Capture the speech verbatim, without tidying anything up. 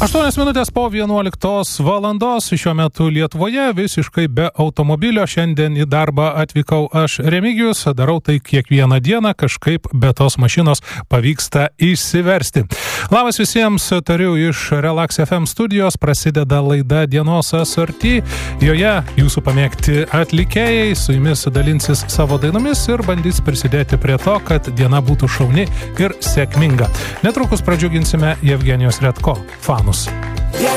aštuonios minutės po vienuoliktos valandos šiuo metu Lietuvoje visiškai be automobilio. Šiandien į darbą atvykau aš, Remigijus, darau tai kiekvieną dieną, kažkaip be tos mašinos pavyksta išsiversti. Labas visiems, tariu iš Relax F M studijos, prasideda laida Dienos asorti. Joje jūsų pamėgti atlikėjai su jumis dalinsis savo dainomis ir bandys prisidėti prie to, kad diena būtų šauni ir sėkminga. Netrukus pradžiuginsime Jevgenijos Redko fanus.